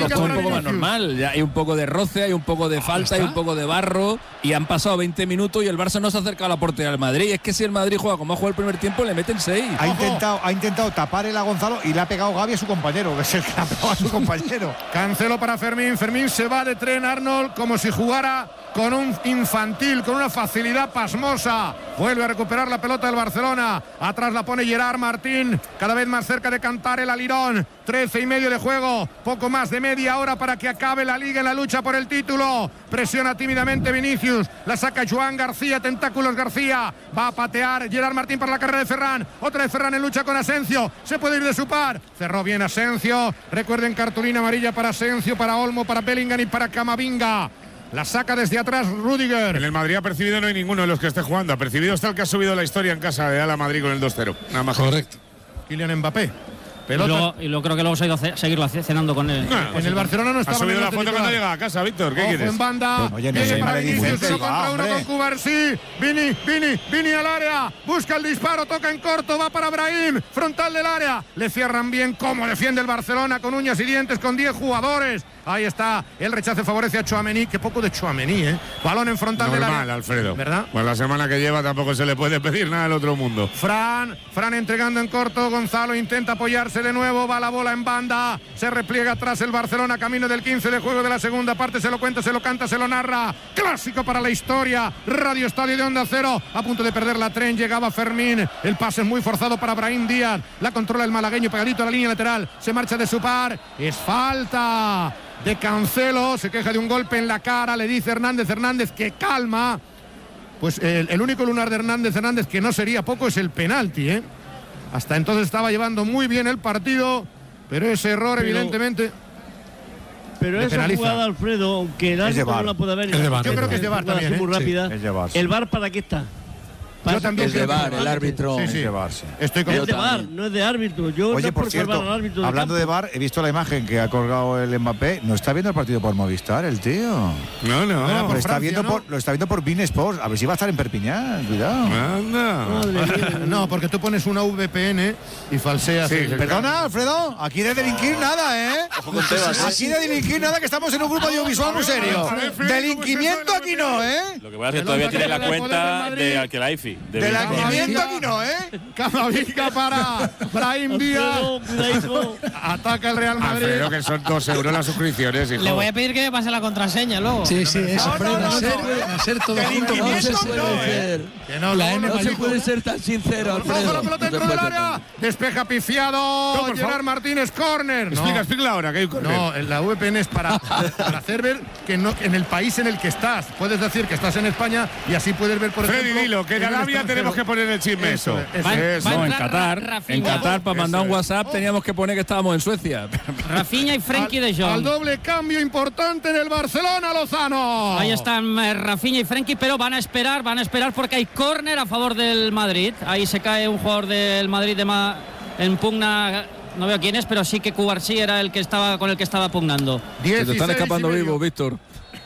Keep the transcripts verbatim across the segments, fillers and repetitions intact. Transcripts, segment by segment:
esto es un poco más normal. Ya hay un poco de roce, hay un poco de falta, hay un poco de barro. Y han pasado veinte minutos y el Barça no se acerca a la portería del Madrid. Es que si el Madrid juega como ha jugado el primer tiempo, le meten seis. Ha intentado, ha intentado tapar el a Gonzalo y le ha pegado Gavi a su compañero, que es el que le ha pegado a su compañero. Cancelo para Fermín. Fermín se va de tren, Arnold, como si jugara con un infantil, con una facilidad pasmosa. Vuelve a recuperar la pelota del Barcelona. Atrás la pone Gerard Martín, cada vez más cerca de cantar el alirón. Trece y medio de juego, poco más de media hora para que acabe la liga en la lucha por el título. Presiona tímidamente Vinicius, la saca Joan García, tentáculos García. Va a patear Gerard Martín para la carrera de Ferran. Otra vez Ferran en lucha con Asensio. Se puede ir de su par. Cerró bien Asensio. Recuerden, cartulina amarilla para Asensio, para Olmo, para Bellingham y para Camavinga. La saca desde atrás Rüdiger. En el Madrid ha percibido no hay ninguno de los que esté jugando. Ha percibido está el que ha subido la historia en casa de Ala Madrid con el dos cero. Nada más. Correcto. Kylian Mbappé. Y luego, y luego creo que luego se ha ido a seguirlo cenando con él. No, en el Barcelona no estaba. Ha subido la foto cuando llega a casa, Víctor. ¿Qué Ojo quieres? en banda. Pues, oye, no viene sé, para madre, Vinicius, dice, uno contra va, uno hombre. con Cubarsí. Vini, Vini, Vini al área. Busca el disparo, toca en corto, va para Brahim. Frontal del área. Le cierran bien cómo defiende el Barcelona con uñas y dientes, con diez jugadores. Ahí está, el rechace favorece a Tchouaméni, que poco de Tchouaméni, ¿eh? Balón en frontal del área. Normal, Alfredo. ¿Verdad? Pues la semana que lleva tampoco se le puede pedir nada al otro mundo. Fran, Fran entregando en corto, Gonzalo intenta apoyarse de nuevo, va la bola en banda, se repliega atrás el Barcelona, camino del quince de juego de la segunda parte, se lo cuenta, se lo canta, se lo narra, clásico para la historia, Radio Estadio de Onda Cero, a punto de perder la tren, llegaba Fermín, el pase es muy forzado para Brahim Díaz, la controla el malagueño pegadito a la línea lateral, se marcha de su par, es falta de Cancelo, se queja de un golpe en la cara, le dice Hernández, Hernández que calma. Pues el, el único lunar de Hernández Hernández que no sería poco es el penalti, ¿eh? Hasta entonces estaba llevando muy bien el partido, pero ese error pero, evidentemente. Pero esa penaliza. jugada, Alfredo, aunque el árbitro no la puede ver, es de VAR. Yo creo que es de VAR también, ¿eh? Muy rápida. Sí, es de VAR. ¿El VAR para qué está? Yo también es de VAR, el árbitro. Sí, sí. Es de VAR, sí. Estoy con Es de VAR, no es de árbitro. Yo Oye, no por por cierto, salvar al árbitro hablando de campo. VAR, he visto la imagen que ha colgado el Mbappé. No está viendo el partido por Movistar, el tío. No, no. Era por Lo está, Francia, viendo ¿no? por, lo está viendo por Bein Sports. A ver si va a estar en Perpiñán. Cuidado. Anda. Madre mía. No, porque tú pones una V P N y falseas. Sí, el- Perdona, Alfredo. Aquí de delinquir nada, ¿eh? Aquí de delinquir nada, que estamos en un grupo audiovisual muy serio. Delinquimiento aquí no, ¿eh? Lo que voy a hacer todavía tiene la cuenta de Alquelaifi. Delinquimiento aquí no, ¿eh? Camavinga para Brahim Díaz. Alfredo, cuidadito. Ataca el Real Madrid. Alfredo, que son dos euros las suscripciones, hijo. Le voy a pedir que me pase la contraseña luego. Sí, sí, eso. No, no, no, Nacer, no. Nacer todo junto. No se puede no, ser. Que no, La luego N no no se mayúscula. puede ser tan sincero, Ojo, Alfredo. la pelota No se dentro del puede área. tan- Despeja pifiado. No, por Gerard favor. Martínez, córner. Explica, No. explica ahora que hay un córner. No, la V P N es para, para hacer ver que no, en el país en el que estás. Puedes decir que estás en España y así puedes ver, por Freddy, ejemplo. dilo, que en el Arabia extranjero. tenemos que poner el chisme eso. Eso, Va- Eso. va a No, en entrar Qatar, Rafinha. en Qatar para mandar un Eso WhatsApp teníamos que poner que estábamos en Suecia. Rafinha y Frenkie de Al Jong. doble cambio importante en el Barcelona, Lozano. Ahí están eh, Rafinha y Frenkie, pero van a esperar, van a esperar porque hay córner a favor del Madrid. Ahí se cae un jugador del Madrid de ma en pugna, no veo quién es, pero sí que Cubarsí era el que estaba con el que estaba pugnando. Se te están dieciséis escapando y medio. vivos, Víctor.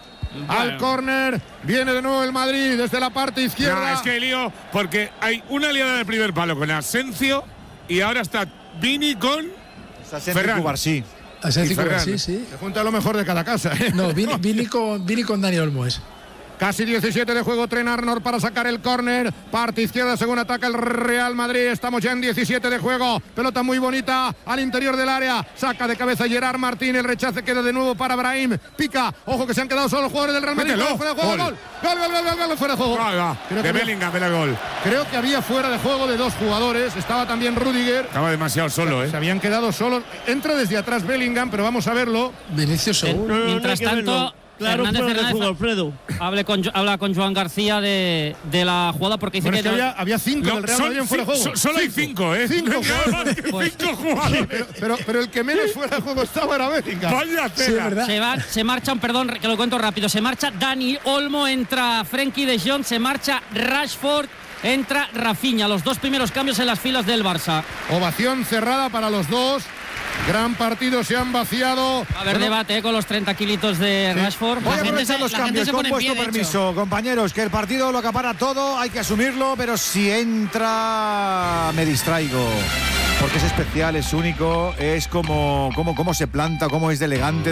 Al córner viene de nuevo el Madrid desde la parte izquierda. No, es que lío, porque hay una aliada del primer palo con Asensio y ahora está Vini con Ferran. Cubarsí. Asensio Y Ferran. sí, sí. Se junta lo mejor de cada casa, ¿eh? No, Vini, Vini con, Vini con Dani Olmo es. Casi diecisiete de juego, tren Arnold para sacar el córner. Parte izquierda, según ataca el Real Madrid. Estamos ya en diecisiete de juego. Pelota muy bonita al interior del área. Saca de cabeza Gerard Martín. El rechace queda de nuevo para Brahim. Pica. Ojo que se han quedado solo los jugadores del Real Madrid. Mételo. Fuera de juego, Gol. gol. Gol, gol, gol, gol, gol, fuera de juego. Ah, va. Creo que De había- Bellingham, el gol. Creo que había fuera de juego de dos jugadores. Estaba también Rüdiger. Estaba demasiado solo, ¿eh? Se habían quedado solos. Entra desde atrás Bellingham, pero vamos a verlo. Vinicius Eh, seguro. No, no, no Mientras hay que tanto, verlo. Claro, Hernández fuera de Hernández juego, Alfredo. hable con, habla con Joan García de, de la jugada porque dice Bueno, es que, que no- había, había cinco No, del Real son Madrid en fuera de ci- juego. so- solo hay cinco, ¿eh? Cinco Nada más jugadores. que Pues- cinco jugadores. Pero, pero, pero el que menos fuera de juego estaba era Bellingham. Vaya Sí, es tela. verdad. se, va, se marchan, perdón, que lo cuento rápido, se marcha Dani Olmo, entra Frenkie de Jong, se marcha Rashford, entra Rafinha, los dos primeros cambios en las filas del Barça. Ovación cerrada para los dos. Gran partido, se han vaciado. Va a haber Bueno, debate eh, con los treinta kilitos de Rashford. Voy a La gente aprovechar se- los la gente cambios se con pone en pie, vuestro de hecho. permiso, compañeros, que el partido lo acapara todo, hay que asumirlo, pero si entra me distraigo. Porque es especial, es único, es como, como, cómo se planta, cómo es de elegante.